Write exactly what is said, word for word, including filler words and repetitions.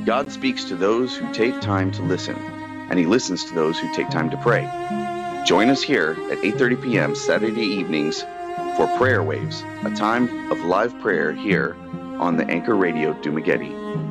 God speaks to those who take time to listen, and He listens to those who take time to pray. Join us here at eight thirty p.m. Saturday evenings for Prayer Waves, a time of live prayer here on the Anchor Radio Dumaguete.